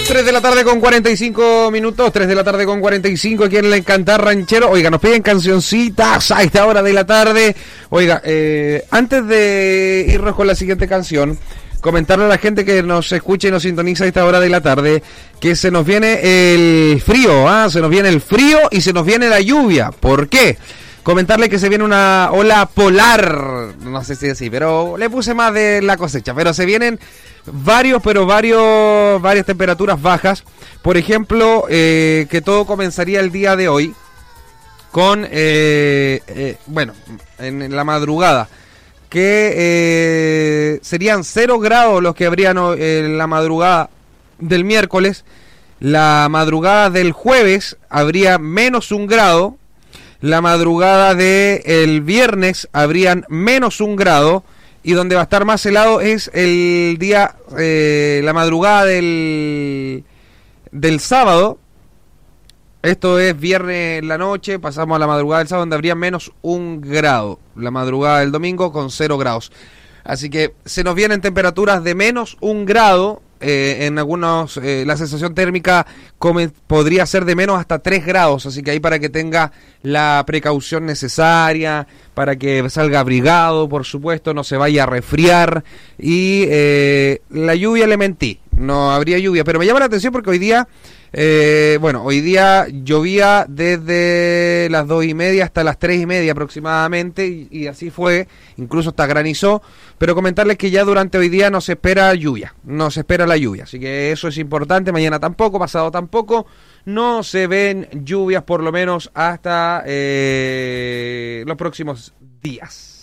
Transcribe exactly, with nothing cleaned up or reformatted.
tres de la tarde con cuarenta y cinco minutos, tres de la tarde con cuarenta y cinco aquí en el Encantar Ranchero. Oiga, nos piden cancioncitas a esta hora de la tarde. Oiga, eh, antes de irnos con la siguiente canción, comentarle a la gente que nos escucha y nos sintoniza a esta hora de la tarde que se nos viene el frío, ¿ah? Se nos viene el frío y se nos viene la lluvia. ¿Por qué? Comentarle que se viene una ola polar, no sé si así, pero le puse más de la cosecha, pero se vienen varios, pero varios, varias temperaturas bajas. Por ejemplo, eh, que todo comenzaría el día de hoy con, eh, eh, bueno, en, en la madrugada, que eh, serían cero grados los que habrían eh, en la madrugada del miércoles. La madrugada del jueves habría menos un grado. La madrugada del viernes habrían menos un grado. Y donde va a estar más helado es el día, eh, la madrugada del, del sábado. Esto es viernes en la noche, pasamos a la madrugada del sábado donde habría menos un grado. La madrugada del domingo con cero grados. Así que se nos vienen temperaturas de menos un grado. Eh, en algunos, eh, la sensación térmica come, podría ser de menos hasta tres grados, así que ahí para que tenga la precaución necesaria, para que salga abrigado, por supuesto, no se vaya a resfriar. Y eh, la lluvia, le mentí, no habría lluvia, pero me llama la atención porque hoy día, eh, bueno, hoy día llovía desde las dos y media hasta las tres y media aproximadamente, y, y así fue, incluso hasta granizó. Pero comentarles que ya durante hoy día no se espera lluvia, no se espera la lluvia, así que eso es importante. Mañana tampoco, pasado tampoco, no se ven lluvias por lo menos hasta eh, los próximos días.